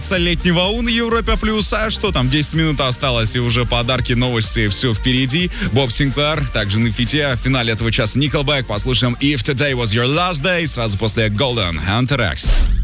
летнего УН Европе плюс. А что там, 10 минут осталось, и уже подарки, новости, все впереди. Боб Синклар, также на фите. В финале этого часа Nickelback. Послушаем If Today Was Your Last Day. Сразу после Golden Hunter X.